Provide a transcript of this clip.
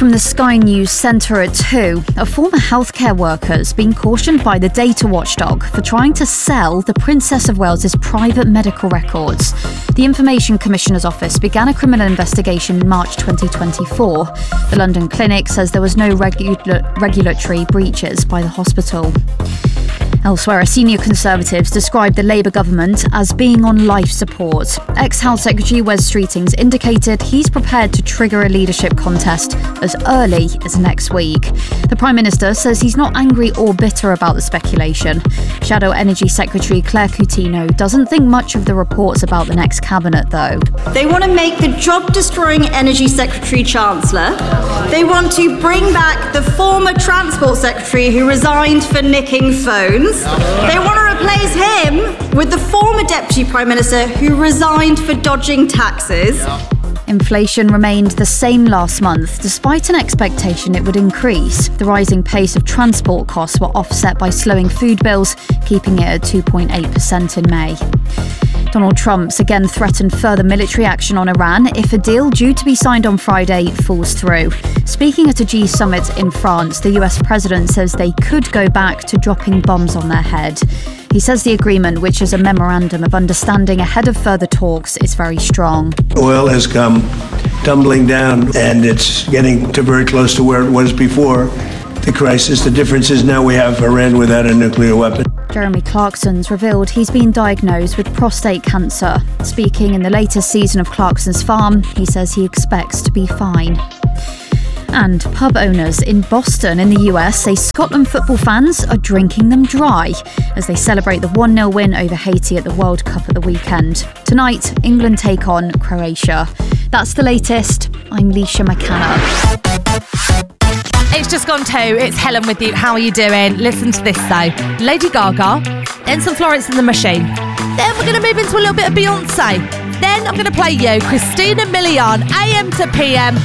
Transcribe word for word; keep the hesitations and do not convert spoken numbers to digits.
from the Sky News Centre at two. A former healthcare worker has been cautioned by the data watchdog for trying to sell the Princess of Wales's private medical records. The Information Commissioner's Office began a criminal investigation in March twenty twenty-four. The London clinic says there was no regu- regulatory breaches by the hospital. Elsewhere, a senior Conservatives described the Labour government as being on life support. Ex-Health Secretary Wes Streetings indicated he's prepared to trigger a leadership contest as early as next week. The Prime Minister says he's not angry or bitter about the speculation. Shadow Energy Secretary Claire Coutinho doesn't think much of the reports about the next cabinet, though. They want to make the job-destroying Energy Secretary Chancellor. They want to bring back the former Transport Secretary who resigned for nicking phones. They want to replace him with the former Deputy Prime Minister who resigned for dodging taxes. Inflation remained the same last month, despite an expectation it would increase. The rising pace of transport costs were offset by slowing food bills, keeping it at two point eight percent in May. Donald Trump's again threatened further military action on Iran if a deal due to be signed on Friday falls through. Speaking at a G summit in France, the U S president says they could go back to dropping bombs on their head. He says the agreement, which is a memorandum of understanding ahead of further talks, is very strong. Oil has come tumbling down and it's getting to very close to where it was before the crisis. The difference is now we have Iran without a nuclear weapon. Jeremy Clarkson's revealed he's been diagnosed with prostate cancer. Speaking in the latest season of Clarkson's Farm, he says he expects to be fine. And pub owners in Boston in the U S say Scotland football fans are drinking them dry as they celebrate the one nil win over Haiti at the World Cup at the weekend. Tonight, England take on Croatia. That's the latest. I'm Leisha McKenna. It's just gone two. It's Helen with you. How are you doing? Listen to this though. Lady Gaga, then some Florence and the Machine. Then we're going to move into a little bit of Beyonce. Then I'm going to play you Christina Milian, A M to P M.